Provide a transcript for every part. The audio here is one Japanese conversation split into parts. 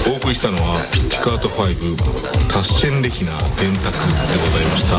お送りしたのはピッチカート5タッシェンレヒナ電卓でございました、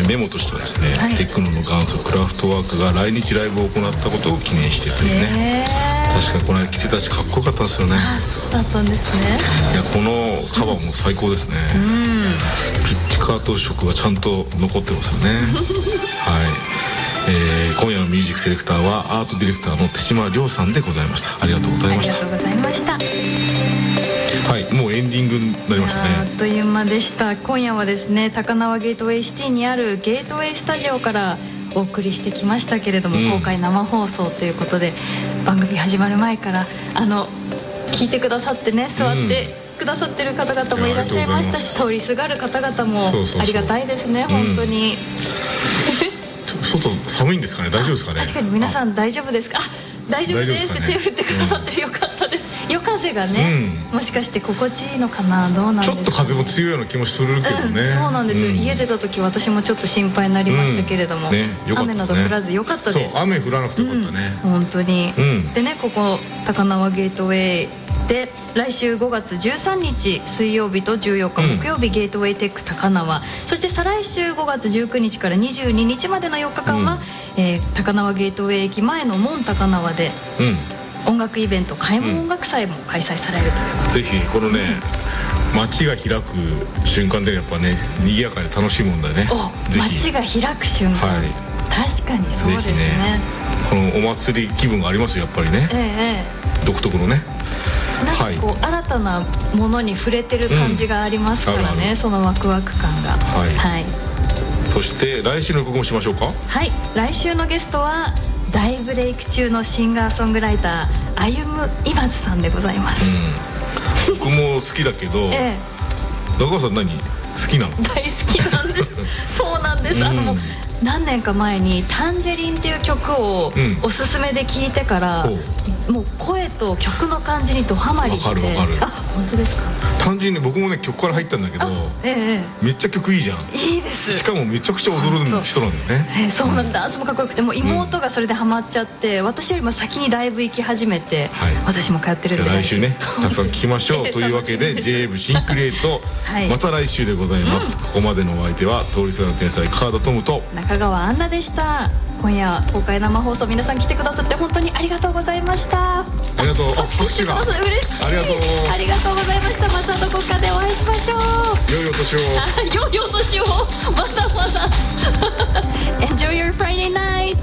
メモとしてはですね、テクノの元祖クラフトワークが来日ライブを行ったことを記念してというね、確かにこの間着てたしかっこよかったんですよね。 そうだったんですね。 いや、このカバーも最高ですね。ピッチカート色がちゃんと残ってますよね。はい、今夜のミュージックセレクターはアートディレクターの手島亮さんでございました。ありがとうございました。 ありがとうございました。 はい、もうエンディングになりましたね。 あっという間でした。今夜はですね、高輪ゲートウェイシティにあるゲートウェイスタジオからお送りしてきましたけれども、公開生放送ということで番組始まる前から聞いてくださってね、座ってくださってる方々もいらっしゃいましたし、通りすがる方々もありがたいですね、本当に。 外寒いんですかね、大丈夫ですかね。 確かに皆さん大丈夫ですか。大丈夫ですって手を振ってくださってる、よかったです。夜風がね、もしかして心地いいのかな、どうなんですか。 ちょっと風も強いような気もするけどね。 そうなんです、家出た時私もちょっと心配になりましたけれども、雨など降らずよかったです。 雨降らなくてよかったね、 本当に。でね、ここ高輪ゲートウェイで来週5月13日水曜日と14日木曜日、ゲートウェイテック高輪、そして再来週5月19日から22日までの4日間は、高輪ゲートウェイ駅前の門高輪で、音楽イベント開門音楽祭も開催されるということで、 ぜひこのね、街が開く瞬間でやっぱね、賑やかで楽しいもんだよね。 街が開く瞬間、確かにそうですね。 このお祭り気分がありますよ、やっぱりね。独特のね、 なんかこう新たなものに触れてる感じがありますからね、そのワクワク感が。 そして来週の予告もしましょうか。 はい、来週のゲストは大ブレイク中のシンガーソングライター歩む今津さんでございます。 僕も好きだけど、中川さん何好きなの？ 大好きなんです。そうなんです。もう何年か前に「タンジェリン」っていう曲をおすすめで聴いてから、もう声と曲の感じにドハマりして。 わかる。 あ、本当ですか。 単純に僕もね、曲から入ったんだけど、めっちゃ曲いいじゃん。 いいです。 しかもめちゃくちゃ踊る人なんだよね。 そうなんだ、ダンスもかっこよくて、もう妹がそれでハマっちゃって、私よりも先にライブ行き始めて、私も通ってるんで、 来週ねたくさん聴きましょう。というわけで J-WAVE シンクレート、また来週でございます。ここまでのお相手は通りすがりの天才川田トムと中川アンナでした。今夜公開生放送、皆さん来てくださって本当にありがとうございました。 ありがとう。 拍手が嬉しい。 ありがとう。 ありがとうございました。またどこかでお会いしましょう。 良いお年を。 良いお年を。まだまだ。Enjoy your Friday night.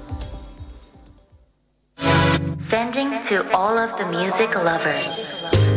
Sending to all of the music lovers.